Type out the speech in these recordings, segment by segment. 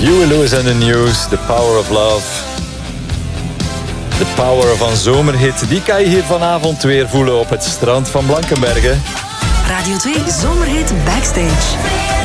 Huey Lewis and the News, The Power of Love. De power van zomerhit, die kan je hier vanavond weer voelen op het strand van Blankenberge. Radio 2 Zomerhit Backstage.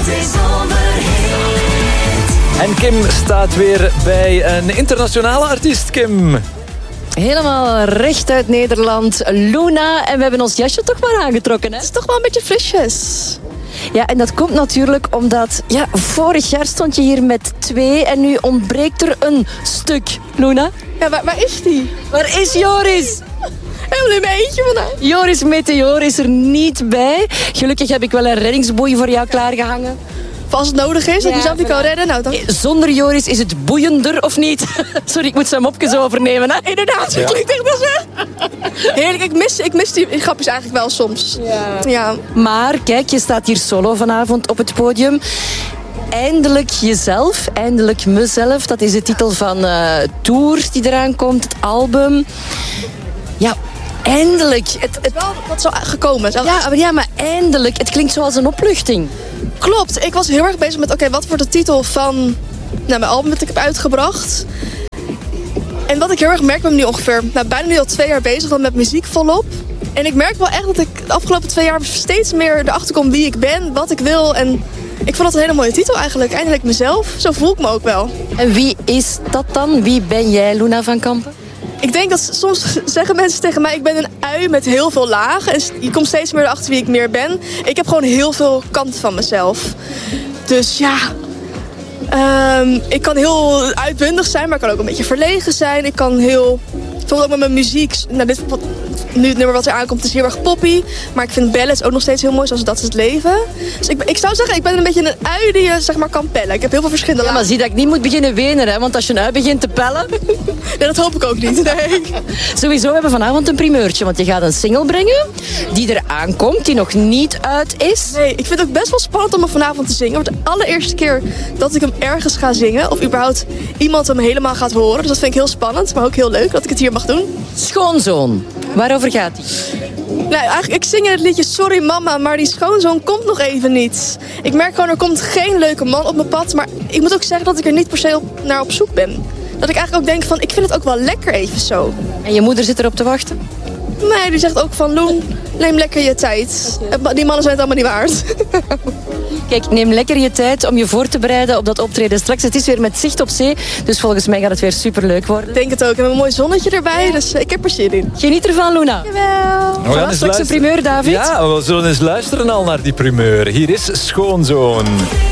En Kim staat weer bij een internationale artiest, Kim. Helemaal recht uit Nederland, Luna. En we hebben ons jasje toch maar aangetrokken, hè? Het is toch wel een beetje frisjes. Ja, en dat komt natuurlijk omdat... Ja, vorig jaar stond je hier met 2 en nu ontbreekt er een stuk. Luna? Ja, waar is die? Waar is Joris? Helemaal in mijn eentje vandaag. Joris Meteor is er niet bij. Gelukkig heb ik wel een reddingsboei voor jou klaargehangen. Als het nodig is, dat ik mezelf niet kan redden. Nou, dan... Zonder Joris is het boeiender, of niet? Sorry, ik moet zijn mopjes overnemen. Hè? Inderdaad, dat klinkt echt als heerlijk, ik mis die grapjes eigenlijk wel soms. Ja. Maar kijk, je staat hier solo vanavond op het podium. Eindelijk jezelf, eindelijk mezelf. Dat is de titel van Tour die eraan komt, het album. Ja, eindelijk. Het wel wat zo gekomen. Ja, maar eindelijk. Het klinkt zoals een opluchting. Klopt, ik was heel erg bezig met wat wordt de titel van mijn album dat ik heb uitgebracht. En wat ik heel erg merk, ben nu ongeveer bijna nu al 2 jaar bezig met muziek volop. En ik merk wel echt dat ik de afgelopen 2 jaar steeds meer erachter kom wie ik ben, wat ik wil. En ik vond dat een hele mooie titel eigenlijk. Eindelijk mezelf. Zo voel ik me ook wel. En wie is dat dan? Wie ben jij, Luna van Kampen? Ik denk dat soms zeggen mensen tegen mij, ik ben een ui met heel veel lagen. En je komt steeds meer erachter wie ik meer ben. Ik heb gewoon heel veel kanten van mezelf. Dus ja, ik kan heel uitbundig zijn, maar ik kan ook een beetje verlegen zijn. Ik kan heel... Bijvoorbeeld ook met mijn muziek. Nu het nummer wat er aankomt is heel erg poppy. Maar ik vind ballads ook nog steeds heel mooi, zoals Dat is het leven. Dus ik zou zeggen, ik ben een beetje een ui die je kan pellen. Ik heb heel veel verschillende lagen. Ja, maar zie dat ik niet moet beginnen wenen, hè? Want als je een ui begint te pellen... Nee, dat hoop ik ook niet, nee. Sowieso hebben we vanavond een primeurtje, want je gaat een single brengen die er aankomt, die nog niet uit is. Nee, ik vind het ook best wel spannend om hem vanavond te zingen. Het wordt de allereerste keer dat ik hem ergens ga zingen. Of überhaupt iemand hem helemaal gaat horen. Dus dat vind ik heel spannend, maar ook heel leuk dat ik het hier mag doen. Schoonzoon. Waarover gaat die? Nou, eigenlijk, ik zing in het liedje Sorry Mama, maar die schoonzoon komt nog even niet. Ik merk gewoon, er komt geen leuke man op mijn pad. Maar ik moet ook zeggen dat ik er niet per se naar op zoek ben. Dat ik eigenlijk ook denk van, ik vind het ook wel lekker even zo. En je moeder zit erop te wachten? Nee, die zegt ook van, Loen, neem lekker je tijd. Die mannen zijn het allemaal niet waard. Kijk, neem lekker je tijd om je voor te bereiden op dat optreden straks. Het is weer met zicht op zee, dus volgens mij gaat het weer superleuk worden. Ik denk het ook. We hebben een mooi zonnetje erbij, dus ik heb er zin in. Geniet ervan, Luna. Jawel. We gaan straks een primeur, David. Ja, we zullen eens luisteren al naar die primeur. Hier is Schoonzoon.